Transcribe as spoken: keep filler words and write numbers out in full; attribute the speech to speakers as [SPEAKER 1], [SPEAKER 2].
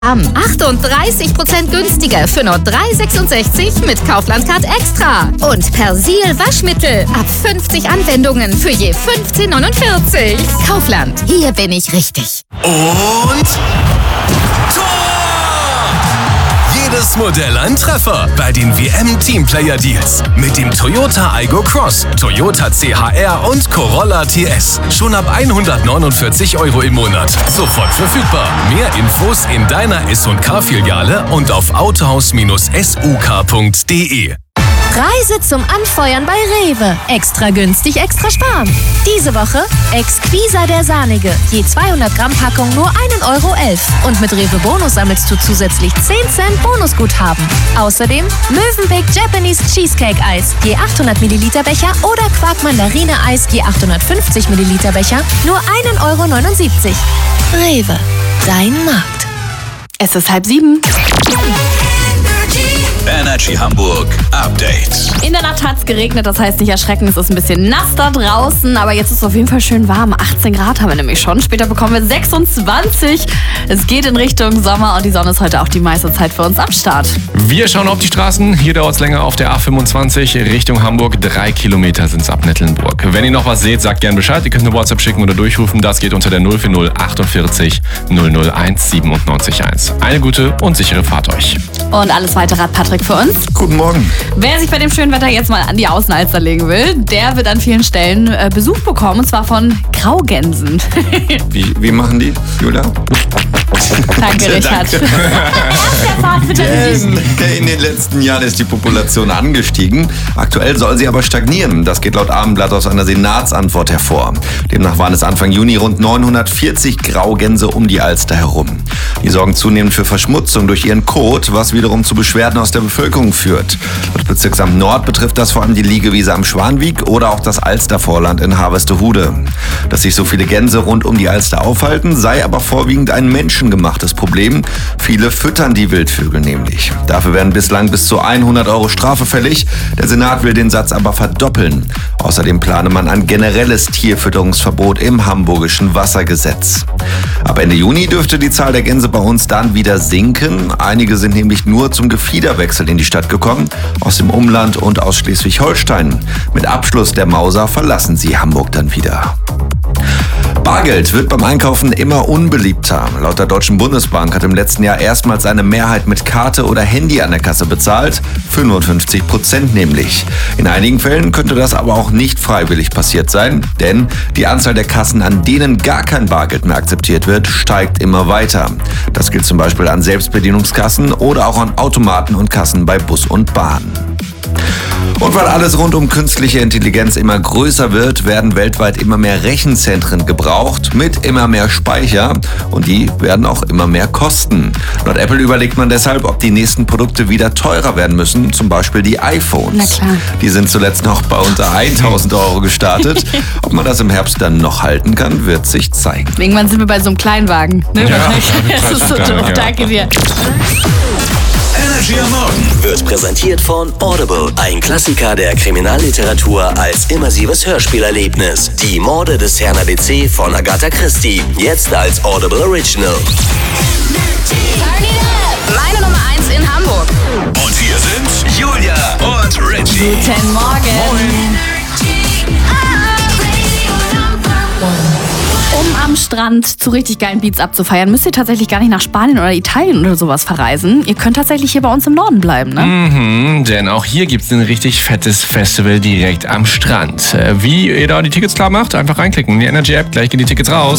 [SPEAKER 1] achtunddreißig Prozent günstiger für nur drei Euro sechsundsechzig mit Kaufland Card Extra. Und Persil Waschmittel ab fünfzig Anwendungen für je fünfzehn Euro neunundvierzig. Kaufland, hier bin ich richtig.
[SPEAKER 2] Und Tor! Jedes Modell ein Treffer bei den W M-Teamplayer-Deals. Mit dem Toyota Aygo Cross, Toyota C H R und Corolla T S. Schon ab hundertneunundvierzig Euro im Monat. Sofort verfügbar. Mehr Infos in deiner S und K-Filiale und auf autohaus Bindestrich suk punkt de.
[SPEAKER 3] Reise zum Anfeuern bei Rewe. Extra günstig, extra sparen. Diese Woche Exquisa der Sahnige. Je zweihundert Gramm Packung nur ein Euro elf. Und mit Rewe Bonus sammelst du zusätzlich zehn Cent Bonusguthaben. Außerdem Mövenpick Japanese Cheesecake Eis. Je achthundert Milliliter Becher oder Quark Mandarine Eis. Je achthundertfünfzig Milliliter Becher. Nur ein Euro neunundsiebzig. Rewe. Dein Markt.
[SPEAKER 4] Es ist halb sieben.
[SPEAKER 5] Energy Hamburg Update.
[SPEAKER 4] In der Nacht hat es geregnet, das heißt nicht erschrecken, es ist ein bisschen nass da draußen, aber jetzt ist es auf jeden Fall schön warm. achtzehn Grad haben wir nämlich schon, später bekommen wir sechsundzwanzig. Es geht in Richtung Sommer und die Sonne ist heute auch die meiste Zeit für uns am Start.
[SPEAKER 6] Wir schauen auf die Straßen, hier dauert es länger auf der A fünfundzwanzig Richtung Hamburg. Drei Kilometer sind es ab Nettlenburg. Wenn ihr noch was seht, sagt gern Bescheid, ihr könnt eine WhatsApp schicken oder durchrufen. Das geht unter der null vier null achtundvierzig null null eins siebenundneunzig eins. Eine gute und sichere Fahrt euch.
[SPEAKER 4] Und alles weitere hat Patrick für uns.
[SPEAKER 7] Guten Morgen.
[SPEAKER 4] Wer sich bei dem schönen Wetter jetzt mal an die Außenalster legen will, der wird an vielen Stellen äh, Besuch bekommen, und zwar von Graugänsen.
[SPEAKER 7] Wie, wie machen die, Julia?
[SPEAKER 4] Danke, Richard.
[SPEAKER 7] Denn in den letzten Jahren ist die Population angestiegen. Aktuell soll sie aber stagnieren. Das geht laut Abendblatt aus einer Senatsantwort hervor. Demnach waren es Anfang Juni rund neunhundertvierzig Graugänse um die Alster herum. Die sorgen zunehmend für Verschmutzung durch ihren Kot, was wiederum zu Beschwerden aus der Bevölkerung führt. Das Bezirksamt Nord betrifft das vor allem die Liegewiese am Schwanweg oder auch das Alstervorland in Harvestehude. Dass sich so viele Gänse rund um die Alster aufhalten, sei aber vorwiegend ein menschengemachtes Problem. Viele füttern die Wildvögel nämlich. Dafür werden bislang bis zu hundert Euro Strafe fällig. Der Senat will den Satz aber verdoppeln. Außerdem plane man ein generelles Tierfütterungsverbot im hamburgischen Wassergesetz. Ab Ende Juni dürfte die Zahl der Gänse bei uns dann wieder sinken. Einige sind nämlich nur zum Gefiederwechsel in die Stadt gekommen, aus dem Umland und aus Schleswig-Holstein. Mit Abschluss der Mauser verlassen sie Hamburg dann wieder. Bargeld wird beim Einkaufen immer unbeliebter. Laut der Deutschen Bundesbank hat im letzten Jahr erstmals eine Mehrheit mit Karte oder Handy an der Kasse bezahlt. fünfundfünfzig Prozent nämlich. In einigen Fällen könnte das aber auch nicht freiwillig passiert sein, denn die Anzahl der Kassen, an denen gar kein Bargeld mehr akzeptiert wird, steigt immer weiter. Das gilt zum Beispiel an Selbstbedienungskassen oder auch an Automaten und Kassen bei Bus und Bahn. Und weil alles rund um künstliche Intelligenz immer größer wird, werden weltweit immer mehr Rechenzentren gebraucht mit immer mehr Speicher, und die werden auch immer mehr kosten. Laut Apple überlegt man deshalb, ob die nächsten Produkte wieder teurer werden müssen, zum Beispiel die iPhones.
[SPEAKER 4] Na klar.
[SPEAKER 7] Die sind zuletzt noch bei unter tausend Euro gestartet. Ob man das im Herbst dann noch halten kann, wird sich zeigen.
[SPEAKER 4] Irgendwann sind wir bei so einem Kleinwagen. Ne?
[SPEAKER 6] Ja,
[SPEAKER 4] das ist so doof.
[SPEAKER 6] ja.
[SPEAKER 4] Danke dir.
[SPEAKER 5] Energy am Morgen wird präsentiert von Audible, ein Klassiker der Kriminalliteratur als immersives Hörspielerlebnis. Die Morde des Herrn A B C von Agatha Christie, jetzt als Audible Original.
[SPEAKER 1] Meine Nummer eins in Hamburg.
[SPEAKER 5] Und hier sind Julia und Richie.
[SPEAKER 4] Guten Morgen. Um am Strand zu richtig geilen Beats abzufeiern, müsst ihr tatsächlich gar nicht nach Spanien oder Italien oder sowas verreisen. Ihr könnt tatsächlich hier bei uns im Norden bleiben, ne?
[SPEAKER 6] Mhm, denn auch hier gibt es ein richtig fettes Festival direkt am Strand. Äh, Wie ihr da die Tickets klar macht, einfach reinklicken in die Energy App, gleich gehen die Tickets raus.